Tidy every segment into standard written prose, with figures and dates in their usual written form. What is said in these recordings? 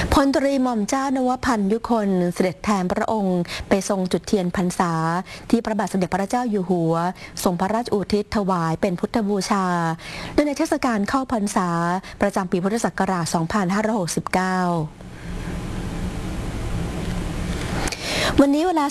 พลตรีหม่อมเจ้านวพันธ์ยุคนเสด็จแทนพระองค์ไปทรงจุดเทียนพรรษาที่พระบาทสมเด็จพระเจ้าอยู่หัวทรงพระราชอุทิศถวายเป็นพุทธบูชาในเทศกาลเข้าพรรษาประจำปีพุทธศักราช 2569วันนี้เวลา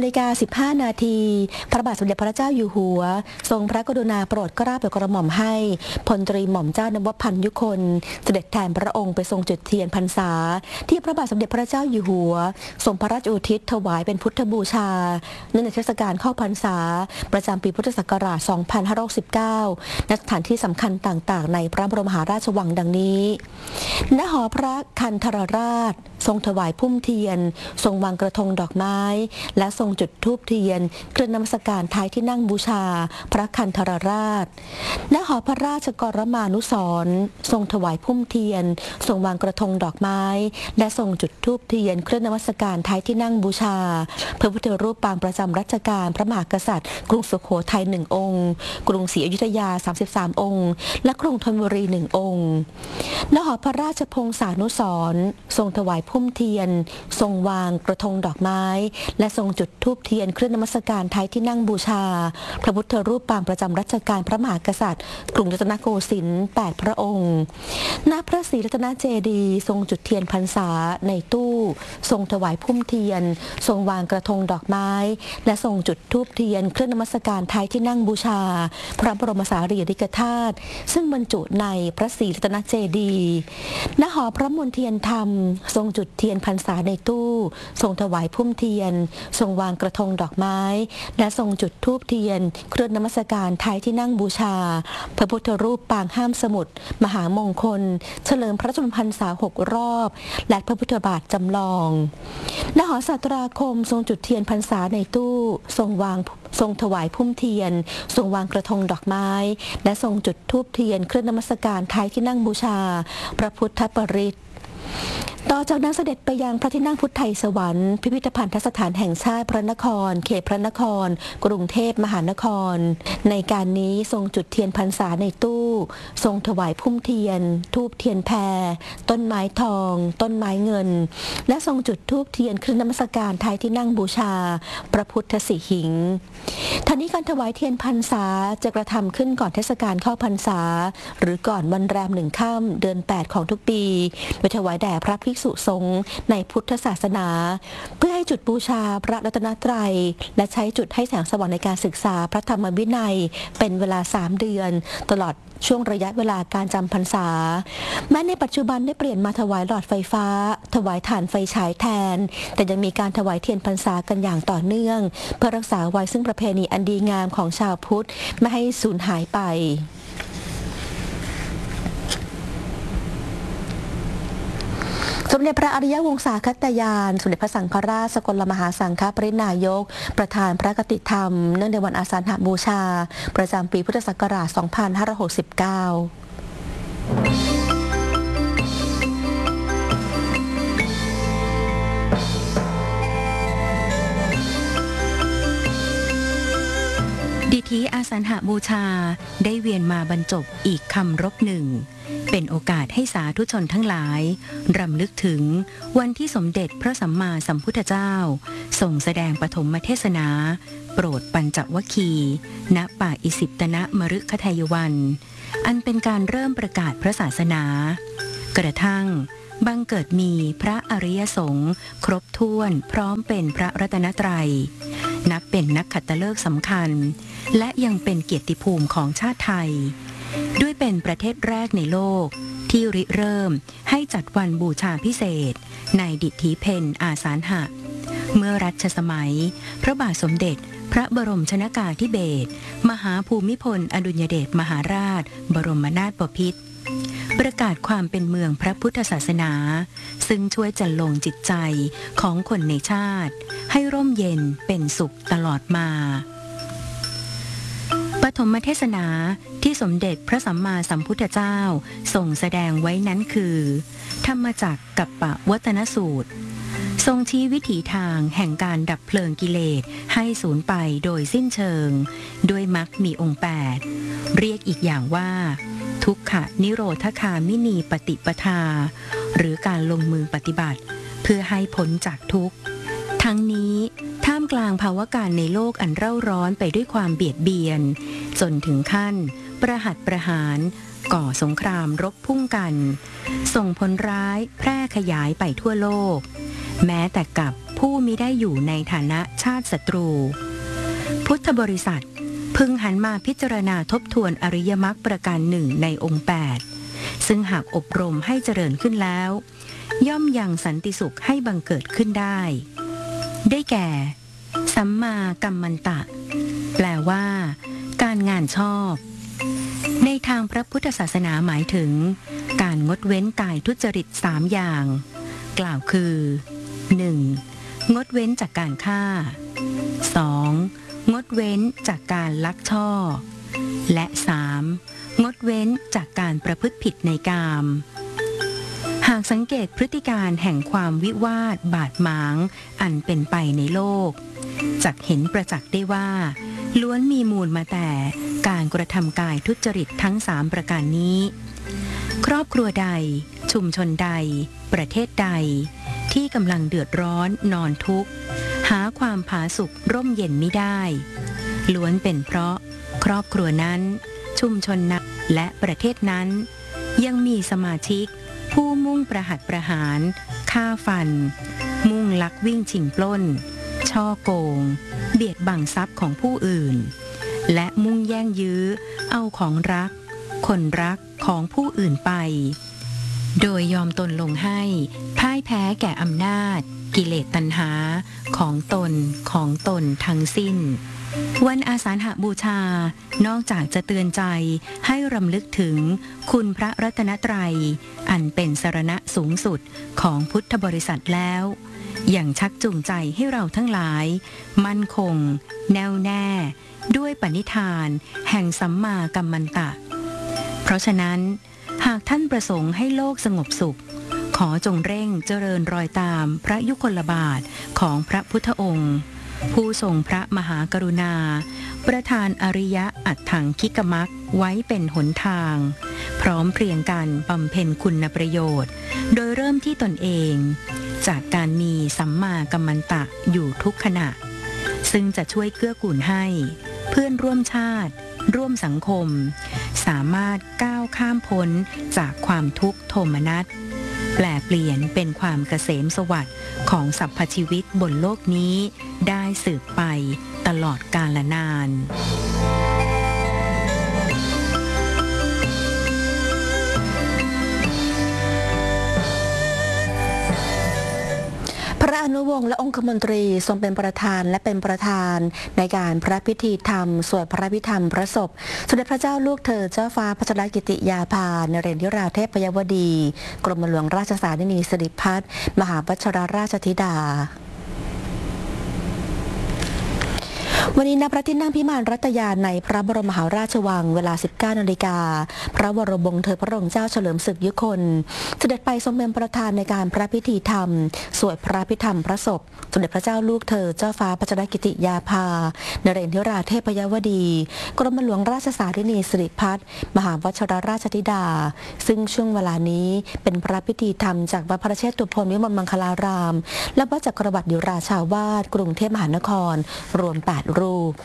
17:15 นาทีพระบาทสมเด็จพระเจ้าอยู่หัวทรงพระกรุณาโปรดเกล้าโปรดกระหม่อมให้พลตรีหม่อมเจ้านวพันธ์ยุคนเสด็จแทนพระองค์ไปทรงจุดเทียนพรรษาที่พระบาทสมเด็จพระเจ้าอยู่หัวทรงพระราชอุทิศถวายเป็นพุทธบูชาเนื่องในเทศกาลเข้าพรรษาประจำปีพุทธศักราช 2569 ณ สถานที่สำคัญต่างๆในพระบรมมหาราชวังดังนี้ณ หอพระคันธรราชทรงถวายพุ่มเทียนทรงวางกระทงดอกไม้และทรงจุดธูปเทียนเครื่องนมัสการท้ายที่นั่งบูชาพระคันธรราชณ หอพระราชกรมานุสรณ์ทรงถวายพุ่มเทียนทรงวางกระทงดอกไม้และทรงจุดธูปเทียนเครื่องนมัสการท้ายที่นั่งบูชาพระพุทธรูปปางประจำรัชกาลพระมหากษัตริย์กรุงสุโขทัย1 องค์กรุงศรีอยุธยา33 องค์และกรุงธนบุรี1 องค์ณ หอพระราชพงศานุสรณ์ทรงถวายพุ่มเทียนทรงวางกระทงดอกไม้และทรงจุดธูปเทียนเครื่องนมัสการท้ายที่นั่งบูชาพระพุทธรูปปางประจำรัชกาลพระมหากษัตริย์กรุงรัตนโกสินทร์8 พระองค์ณ พระศรีรัตนเจดีย์ทรงจุดเทียนพรรษาในตู้ทรงถวายพุ่มเทียนทรงวางกระทงดอกไม้และทรงจุดธูปเทียนเครื่องนมัสการท้ายที่นั่งบูชาพระบรมสารีริกธาตุซึ่งบรรจุในพระศรีรัตนเจดีย์ณ หอพระมณฑียนธรรมทรงจุดเทียนพรรษาในตู้ทรงถวายพุ่มเทียนทรงวางกระทงดอกไม้และทรงจุดธูปเทียนเครื่องนมัสการท้ายที่นั่งบูชาพระพุทธรูปปางห้ามสมุทรมหามงคลเฉลิมพระชนมพรรษา6 รอบและพระพุทธบาทจำลองณ หอสัตราคมทรงจุดเทียนพรรษาในตู้ทรงถวายพุ่มเทียนทรงวางกระทงดอกไม้และทรงจุดธูปเทียนเครื่องนมัสการท้ายที่นั่งบูชาพระพุทธปริตต่อจากนั้นเสด็จไปยังพระที่นั่งพุทธไทยสวรรค์พิพิธภัณฑสถานแห่งชาติพระนครเขตพระนครกรุงเทพมหานครในการนี้ทรงจุดเทียนพรรษาในตู้ทรงถวายพุ่มเทียนธูปเทียนแพรต้นไม้ทองต้นไม้เงินและทรงจุดธูปเทียนเครื่องนมัสการท้ายที่นั่งบูชาพระพุทธสิหิงค์ท่านี้การถวายเทียนพรรษาจะกระทำขึ้นก่อนเทศกาลเข้าพรรษาหรือก่อนวันแรม1 ค่ำเดือน 8ของทุกปีโดยถวายแด่พระภิกษุสงฆ์ในพุทธศาสนาเพื่อให้จุดบูชาพระรัตนตรัยและใช้จุดให้แสงสว่างในการศึกษาพระธรรมวินัยเป็นเวลา3 เดือนตลอดช่วงระยะเวลาการจำพรรษาแม้ในปัจจุบันได้เปลี่ยนมาถวายหลอดไฟฟ้าถวายถ่านไฟฉายแทนแต่ยังมีการถวายเทียนพรรษากันอย่างต่อเนื่องเพื่อรักษาไว้ซึ่งประเพณีอันดีงามของชาวพุทธไม่ให้สูญหายไปสมเด็จพระอริยวงศาคตยานสมเด็จพระสังฆราชสกลมหาสังฆปรินายกประธานพระกฐิธรรมเนื่องในวันอาสาฬหบูชาประจำปีพุทธศักราช 2569 ดิถีอาสาฬหบูชาได้เวียนมาบรรจบอีกคำรบหนึ่งเป็นโอกาสให้สาธุชนทั้งหลายรำลึกถึงวันที่สมเด็จพระสัมมาสัมพุทธเจ้าทรงแสดงปฐมเทศนาโปรดปัญจวัคคีย์ณป่าอิสิปตนมฤคทายวันอันเป็นการเริ่มประกาศพระศาสนากระทั่งบังเกิดมีพระอริยสงฆ์ครบถ้วนพร้อมเป็นพระรัตนตรัยนับเป็นนักขัตฤกษ์สำคัญและยังเป็นเกียรติภูมิของชาติไทยด้วยเป็นประเทศแรกในโลกที่ริเริ่มให้จัดวันบูชาพิเศษในดิถีเพ็ญอาสาฬหะเมื่อรัชสมัยพระบาทสมเด็จพระบรมชนกาธิเบศรมหาภูมิพลอดุลยเดชมหาราชบรมนาถบพิตรประกาศความเป็นเมืองพระพุทธศาสนาซึ่งช่วยจันลงจิตใจของคนในชาติให้ร่มเย็นเป็นสุขตลอดมาปฐมเทศนาที่สมเด็จพระสัมมาสัมพุทธเจ้าทรงแสดงไว้นั้นคือธรรมจักรกัปปวัตนสูตรทรงชี้วิถีทางแห่งการดับเพลิงกิเลสให้สูญไปโดยสิ้นเชิงด้วยมรรคมีองค์8เรียกอีกอย่างว่าทุกขนิโรธคามินีปฏิปทาหรือการลงมือปฏิบัติเพื่อให้พ้นจากทุกข์ทั้งนี้ท่ามกลางภาวะการในโลกอันเร่าร้อนไปด้วยความเบียดเบียนจนถึงขั้นประหัตประหารก่อสงครามรบพุ่งกันส่งผลร้ายแพร่ขยายไปทั่วโลกแม้แต่กับผู้มิได้อยู่ในฐานะชาติศัตรูพุทธบริษัทพึงหันมาพิจารณาทบทวนอริยมรรคประการหนึ่งในองค์8ซึ่งหากอบรมให้เจริญขึ้นแล้วย่อมยังสันติสุขให้บังเกิดขึ้นได้แก่สัมมากัมมันตะแปลว่าการงานชอบในทางพระพุทธศาสนาหมายถึงการงดเว้นกายทุจริต3อย่างกล่าวคือ 1. งดเว้นจากการฆ่า 2. งดเว้นจากการลักช่อและ 3. งดเว้นจากการประพฤติผิดในกามหากสังเกตพฤติการแห่งความวิวาทบาดหมางอันเป็นไปในโลกจักเห็นประจักษ์ได้ว่าล้วนมีมูลมาแต่การกระทำกายทุจริตทั้ง3ประการนี้ครอบครัวใดชุมชนใดประเทศใดที่กำลังเดือดร้อนนอนทุกข์หาความผาสุกร่มเย็นไม่ได้ล้วนเป็นเพราะครอบครัวนั้นชุมชนนั้นและประเทศนั้นยังมีสมาชิกผู้มุ่งประหัตประหารฆ่าฟันมุ่งลักวิ่งชิงปล้นช่อโกงเบียดบังทรัพย์ของผู้อื่นและมุ่งแย่งยื้อเอาของรักคนรักของผู้อื่นไปโดยยอมตนลงให้พ่ายแพ้แก่อำนาจกิเลสตัณหาของตนทั้งสิ้นวันอาสาฬหบูชานอกจากจะเตือนใจให้รำลึกถึงคุณพระรัตนตรัยอันเป็นสรณะสูงสุดของพุทธบริษัทแล้วยังชักจูงใจให้เราทั้งหลายมั่นคงแน่วแน่ด้วยปณิธานแห่งสัมมากัมมันตะเพราะฉะนั้นหากท่านประสงค์ให้โลกสงบสุขขอจงเร่งเจริญรอยตามพระยุคลบาทของพระพุทธองค์ผู้ทรงพระมหากรุณาประทานอริยะอัตถังคิกมักไว้เป็นหนทางพร้อมเพรียงกันบำเพ็ญคุณประโยชน์โดยเริ่มที่ตนเองจากการมีสัมมากัมมันตะอยู่ทุกขณะซึ่งจะช่วยเกื้อกูลให้เพื่อนร่วมชาติร่วมสังคมสามารถก้าวข้ามพ้นจากความทุกข์โทมนัสแปลเปลี่ยนเป็นความเกษมสวัสดิ์ของสรรพชีวิตบนโลกนี้ได้สืบไปตลอดกาลนานพระอนุวงศ์และองคมนตรีทรงเป็นประธานและเป็นประธานในการพระพิธีธรรมสวดพระพิธรรมพระศพสมเด็จพระเจ้าลูกเธอเจ้าฟ้าพัชรกิติยาภานเรนทิราเทพยวดีกรมหลวงราชสานินีสิริพัฒน์มหาวัชรราชธิดาวันนี้ณพระที่นั่งพิมานรัตยาในพระบรมมหาราชวังเวลา 19 นาฬิกาพระวรวงศ์เธอพระองค์เจ้าเฉลิมศึกยุคนเสด็จไปทรงเป็นประธานในการพระพิธีธรรมสวดพระพิธรรมพระศพสมเด็จพระเจ้าลูกเธอเจ้าฟ้าพัชรกิติยาภานเรนทิราเทพยวดีกรมหลวงราชสานินีสิริพัฒน์มหาวัชรราชธิดาซึ่งช่วงเวลานี้เป็นพระพิธีธรรมจากวัดพระเชตุพนวิมลมังคลารามและวัดจักรวรรดิราชาวาสกรุงเทพมหานครรวม8 รูป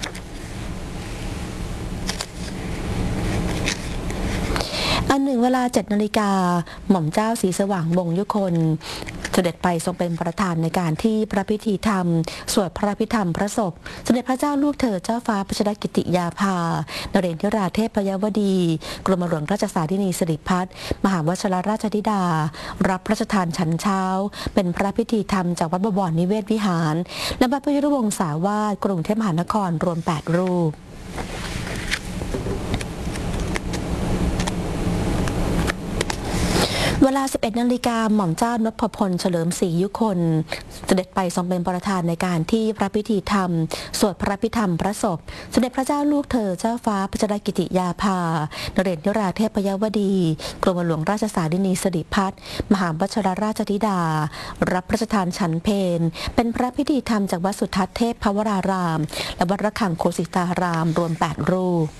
อันหนึ่งเวลา 7 นาฬิกาหม่อมเจ้าศรีสว่างวงศ์ยุคนเสด็จไปทรงเป็นประธานในการที่พระพิธีธรรมสวดพระพิธรรมพระศพสมเด็จพระเจ้าลูกเธอเจ้าฟ้าพัชรกิติยาภานเรนทิราเทพยวดีกรมหลวงราชสานินีสิริพัฒน์มหาวัชรราชธิดารับพระราชทานฉันเช้าเป็นพระพิธีธรรมจากวัดบวรนิเวศวิหารและวัดพระยุรวงศาวาสกรุงเทพมหานครรวม8 รูปเวลา 11 นาฬิกาหม่อมเจ้านพพลเฉลิมศรียุคนเสด็จไปทรงเป็นประธานในการที่พระพิธีธรรมสวดพระพิธรรมพระศพสมเด็จพระเจ้าลูกเธอเจ้าฟ้าพัชรกิติยาภานเรนทิราเทพยวดีกรมหลวงราชสานินีสิริพัฒน์มหาวัชรราชธิดารับพระราชทานฉันเพลเป็นพระพิธีธรรมจากวัดสุทัศน์เทพภวรารามและวัดระฆังโคสิตารามรวม8 รูป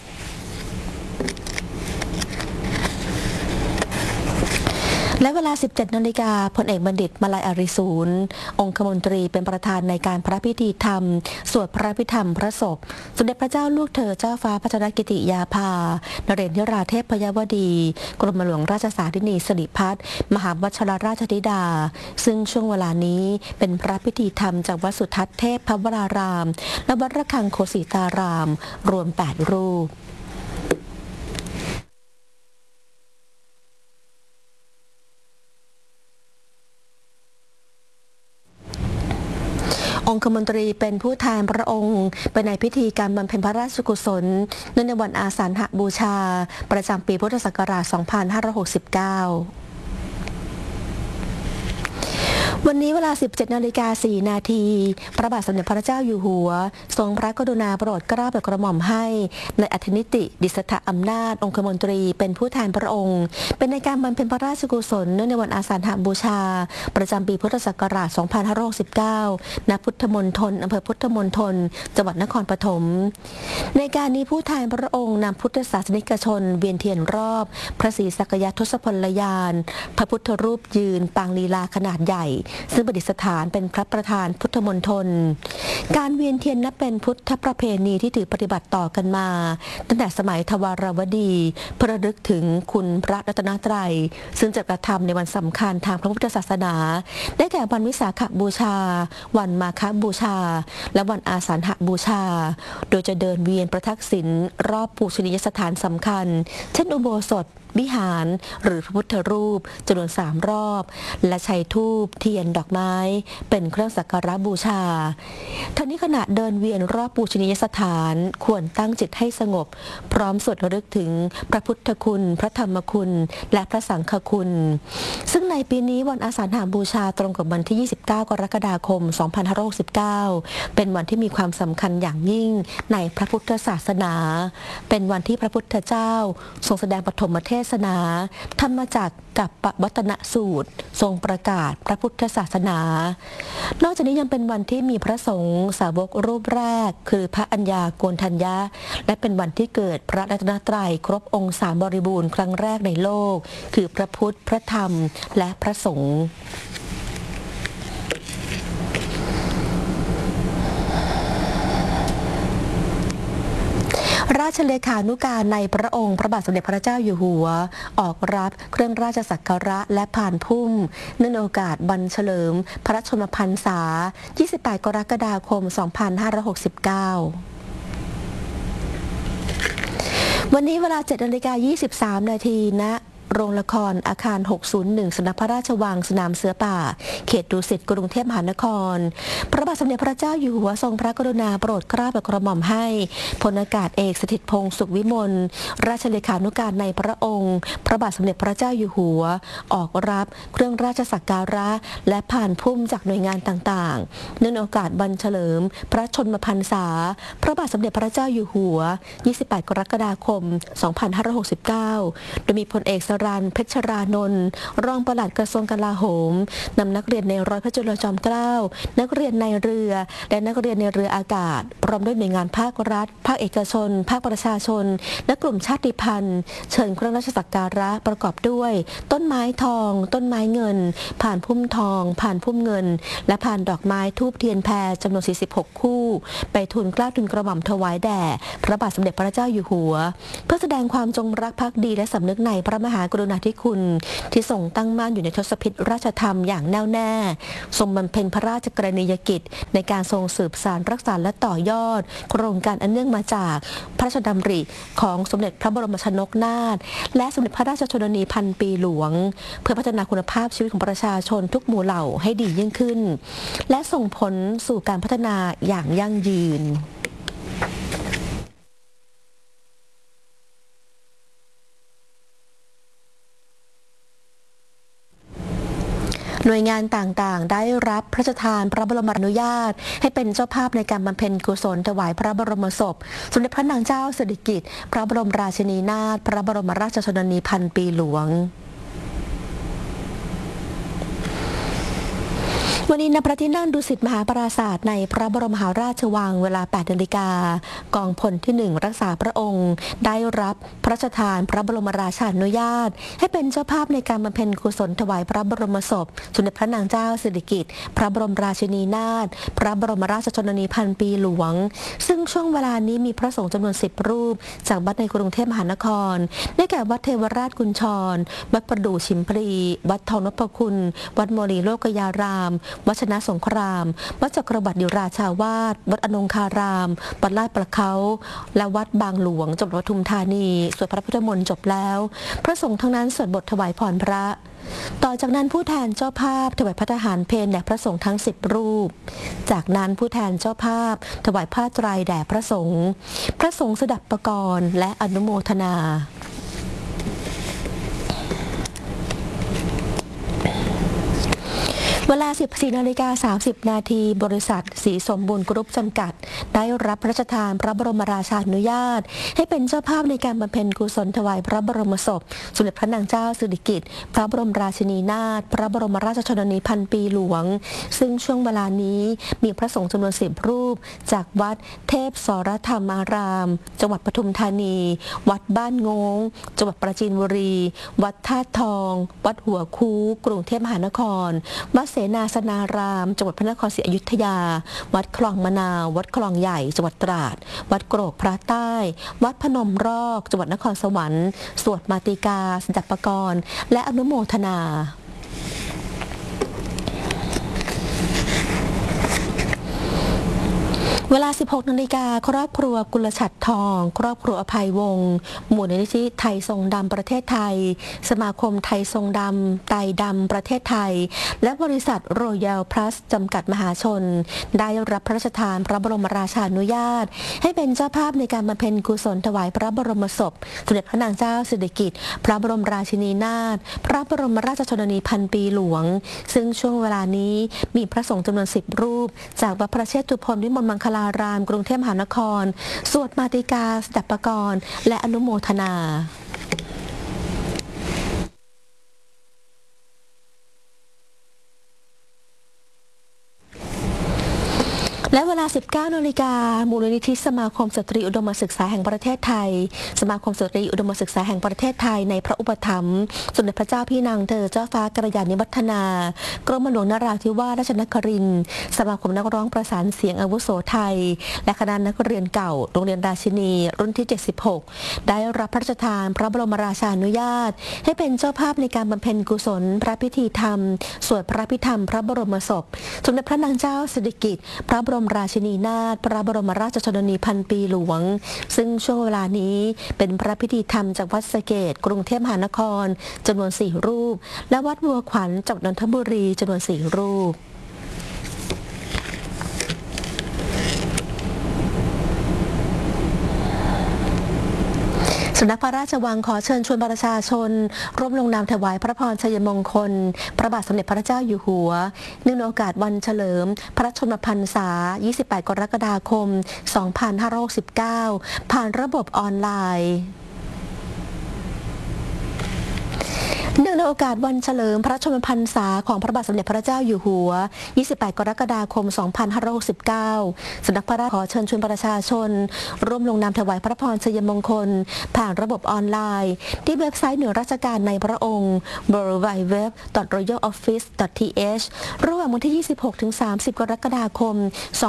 และเวลา 17 นาฬิกาพลเอกบัณฑิต มาลัยอาริสูรองคมนตรีเป็นประธานในการพระพิธีธรรมสวดพระพิธรรมพระศพสมเด็จพระเจ้าลูกเธอเจ้าฟ้าพัชรกิติยาภานเรศวราเทพยวดีกรมหลวงราชสาธินีสิริพัฒน์มหาวชิรราชธิดาซึ่งช่วงเวลานี้เป็นพระพิธีธรรมจากวัดสุทัศน์เทพวรารามและวัดระฆังโคสิตารามรวม 8 รูปองคมนตรีเป็นผู้แทนพระองค์ไปในพิธีการบำเพ็ญพระราชกุศลเนื่องในวันอาสาฬหบูชาประจำปีพุทธศักราช 2569 วันนี้เวลา 17 นาฬิกา 4 นาทีพระบาทสมเด็จพระเจ้าอยู่หัวทรงพระกรุณาโปรดเกล้าโปรดกระหม่อมให้ในอัธนิติดิษฐอำนาจองคมนตรีเป็นผู้แทนพระองค์เป็นในการบำเพ็ญพระราชกุศลเนื่องในวันอาสาฬหบูชาประจำปีพุทธศักราช 2569 ณ พุทธมณฑลอำเภอพุทธมณฑลจังหวัดนครปฐมในการนี้ผู้แทนพระองค์นำพุทธศาสนิกชนเวียนเทียนรอบพระศรีสักยทศพลยานพระพุทธรูปยืนปางลีลาขนาดใหญ่ซึ่งประดิษฐานเป็นพระประธานพุทธมณฑลการเวียนเทียนนับเป็นพุทธประเพณีที่ถือปฏิบัติต่อกันมาตั้งแต่สมัยทวารวดีเพื่อระลึกถึงคุณพระรัตนตรัยซึ่งจะกระทำในวันสำคัญทางพระพุทธศาสนาได้แก่วันวิสาขบูชาวันมาฆบูชาและวันอาสาฬหบูชาโดยจะเดินเวียนประทักษิณรอบปูชนียสถานสำคัญเช่นอุโบสถวิหารหรือพระพุทธรูปจำนวน3 รอบและใช้ธูปเทียนดอกไม้เป็นเครื่องสักการะบูชาทั้งนี้ขณะเดินเวียนรอบปูชนียสถานควรตั้งจิตให้สงบพร้อมสวดระลึกถึงพระพุทธคุณพระธรรมคุณและพระสังฆคุณซึ่งในปีนี้วันอาสาฬหบูชาตรงกับวันที่ 29 กรกฎาคม 2569 เป็นวันที่มีความสำคัญอย่างยิ่งในพระพุทธศาสนาเป็นวันที่พระพุทธเจ้าทรงแสดงปฐมเทศนาธรรมจักรกับปวัตนสูตรทรงประกาศพระพุทธศาสนานอกจากนี้ยังเป็นวันที่มีพระสงฆ์สาวกรูปแรกคือพระอัญญาโกณทัญญะและเป็นวันที่เกิดพระรัตนตรัยครบองค์3บริบูรณ์ครั้งแรกในโลกคือพระพุทธพระธรรมและพระสงฆ์ราชเลขานุการในพระองค์พระบาทสมเด็จพระเจ้าอยู่หัวออกรับเครื่องราชสักการะและผ่านพุ่มเนื่องในโอกาสวันเฉลิมพระชนมพรรษา 28 กรกฎาคม 2569 วันนี้เวลา 7 นาฬิกา 23 นาทีณโรงละครอาคาร 601 สำนักพระราชวังสนามเสือป่าเขตดุสิตกรุงเทพมหานครพระบาทสมเด็จพระเจ้าอยู่หัวทรงพระกรุณาโปรดเกล้าโปรดกระหม่อมให้พลอากาศเอกสถิตพงษ์สุขวิมลราชเลขานุการในพระองค์พระบาทสมเด็จพระเจ้าอยู่หัวออกรับเครื่องราชสักการะและผ่านพุ่มจากหน่วยงานต่างๆเนื่องในโอกาสวันเฉลิมพระชนมพรรษาพระบาทสมเด็จพระเจ้าอยู่หัว 28 กรกฎาคม 2569 โดยมีพลเอกสรัญเพชรรานนท์รองปลัดกระทรวงกลาโหมนำนักเรียนในร้อยพระจุลจอมเกล้านักเรียนในเรือและนักเรียนในเรืออากาศพร้อมด้วยหน่วยงานภาครัฐภาคเอกชนภาคประชาชนและกลุ่มชาติพันธุ์เชิญเครื่องราชสักการะประกอบด้วยต้นไม้ทองต้นไม้เงินผ่านพุ่มทองผ่านพุ่มเงินและผ่านดอกไม้ธูปเทียนแพรจำนวน 46 คู่ไปทูลเกล้าทูลกระหม่อมถวายแด่พระบาทสมเด็จพระเจ้าอยู่หัวเพื่อแสดงความจงรักภักดีและสำนึกในพระมหากรุณาธิคุณที่ทรงตั้งมั่นอยู่ในทศพิธราชธรรมอย่างแน่วแน่ทรงบำเพ็ญพระราชกรณียกิจในการทรงสืบสานรักษาและต่อยอดโครงการอันเนื่องมาจากพระราชดำริของสมเด็จพระบรมชนกนาถและสมเด็จพระราชชนนีพันปีหลวงเพื่อพัฒนาคุณภาพชีวิตของประชาชนทุกหมู่เหล่าให้ดียิ่งขึ้นและส่งผลสู่การพัฒนาอย่างยั่งยืนหน่วยงานต่างๆได้รับพระราชทานพระบรมอนุญาตให้เป็นเจ้าภาพในการบำเพ็ญกุศลถวายพระบรมศพสมเด็จพระนางเจ้าสิริกิติ์พระบรมราชินีนาถพระบรมราชชนนีพันปีหลวงวันนี้ณพระที่นั่งดุสิตมหาปราสาทในพระบรมมหาราชวังเวลา 8 นาฬิกากองพลที่ 1 รักษาพระองค์ได้รับพระราชทานพระบรมราชานุญาตให้เป็นเจ้าภาพในการบำเพ็ญกุศลถวายพระบรมศพสมเด็จพระนางเจ้าสิริกิติ์พระบรมราชินีนาถพระบรมราชชนนีพันปีหลวงซึ่งช่วงเวลานี้มีพระสงฆ์จำนวน 10 รูปจากวัดในกรุงเทพมหานครได้แก่วัดเทวราชกุญชรวัดประดู่ชิมพลีวัดทองนพคุณวัดโมลีโลกยารามวัดชนะสงครามวัดจักรวรรดิราชาวาสวัดอนงคารามวัดลาดประเขาและวัดบางหลวงจังหวัดปทุมธานีสวดพระพุทธมนต์จบแล้วพระสงฆ์ทั้งนั้นสวดบทถวายพรพระต่อจากนั้นผู้แทนเจ้าภาพถวายพระทหารเพลแด่พระสงฆ์ทั้ง10 รูปจากนั้นผู้แทนเจ้าภาพถวายผ้าไตรแด่พระสงฆ์สดับประกรณ์และอนุโมทนาเวลา 14:30 นาทีบริษัทศรีสมบูรณ์กรุ๊ปจำกัดได้รับพระราชทานพระบรมราชานุญาตให้เป็นเจ้าภาพในการบำเพ็ญกุศลถวายพระบรมศพสมเด็จพระนางเจ้าสิริกิติ์พระบรมราชินีนาถพระบรมราชชนนีพันปีหลวงซึ่งช่วงเวลานี้มีพระสงฆ์จำนวน 10 รูปจากวัดเทพสรธรรมารามจังหวัดปทุมธานีวัดบ้านงงจังหวัดปราจีนบุรีวัดธาตุทองวัดหัวคูกรุงเทพมหานครวัดเสนาสนารามจังหวัดพระนครศรีอยุธยาวัดคลองมะนาววัดคลองใหญ่จังหวัดตราดวัดโกรกพระใต้วัดพนมรอกจังหวัดนครสวรรค์สวดมาติกาสดับประกรณ์และอนุโมทนาเวลา 16 นาฬิกาครอบครัวกุลฉัตรทองครอบครัวอภัยวงศ์มูลนิธิไทยทรงดำประเทศไทยสมาคมไทยทรงดำไตรดำประเทศไทยและบริษัทโรยัลพลัสจำกัดมหาชนได้รับพระราชทานพระบรมราชานุญาตให้เป็นเจ้าภาพในการบำเพ็ญกุศลถวายพระบรมศพสมเด็จพระนางเจ้าสิริกิติ์พระบรมราชินีนาถพระบรมราชชนนีพันปีหลวงซึ่งช่วงเวลานี้มีพระสงฆ์จำนวน 10 รูปจากวัดพระเชตุพนวิมลมังคลารามกรุงเทพมหานครสวดมาติกาสดับประกรณ์และอนุโมทนาและเวลา 19 นาฬิกามูลนิธิสมาคมสตรีอุดมศึกษาแห่งประเทศไทยสมาคมสตรีอุดมศึกษาแห่งประเทศไทยในพระอุปถัมภ์สมเด็จพระเจ้าพี่นางเธอเจ้าฟ้ากัลยาณิวัฒนากรมหลวงนราธิวาสราชนครินทร์สมาคมนักร้องประสานเสียงอาวุโสไทยและคณะนักเรียนเก่าโรงเรียนราชินีรุ่นที่ 76 ได้รับพระราชทานพระบรมราชานุญาตให้เป็นเจ้าภาพในการบำเพ็ญกุศลพระพิธีธรรมสวดพระพิธรรมพระบรมศพสมเด็จพระนางเจ้าสิริกิติ์พระบรมราชินีนาถพระบรมราชชนนีพันปีหลวงซึ่งช่วงเวลานี้เป็นพระพิธีธรรมจากวัดสะเกษกรุงเทพมหานครจำนวน 4 รูปและวัดบัวขวัญจังหวัดนนทบุรีจำนวน 4 รูปสำนักพระราชวังขอเชิญชวนประชาชนร่วมลงนามถวายพระพรชัยมงคลพระบาทสมเด็จพระเจ้าอยู่หัวเนื่องในโอกาสวันเฉลิมพระชนมพรรษา 28 กรกฎาคม 2569 ผ่านระบบออนไลน์เนื่องในโอกาสวันเฉลิมพระชนมพรรษาของพระบาทสมเด็จพระเจ้าอยู่หัว 28 กรกฎาคม 2569 สำนักพระราชขอเชิญชวนประชาชนร่วมลงนามถวายพระพรชัยมงคลผ่านระบบออนไลน์ที่เว็บไซต์หน่วยราชการในพระองค์ www.royaloffice.th ระหว่างวันที่ 26-30 กรกฎาคม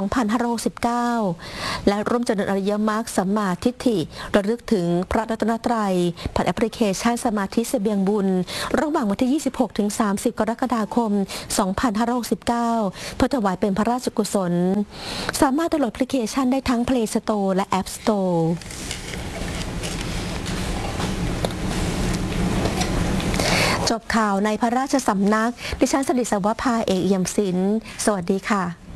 2569 และร่วมเจริญอริยมรรคสัมมาทิฏฐิระลึกถึงพระรัตนตรัยผ่านแอปพลิเคชันสมาธิเสบียงบุญระหว่างวันที่ 26-30 กรกฎาคม 2569 เพื่อถวายเป็นพระราชกุศลสามารถดาวน์โหลดแอปพลิเคชันได้ทั้ง Play Store และ App Store จบข่าวในพระราชสำนักดิฉันสริศวภาเอกเอี่ยมศิลป์สวัสดีค่ะ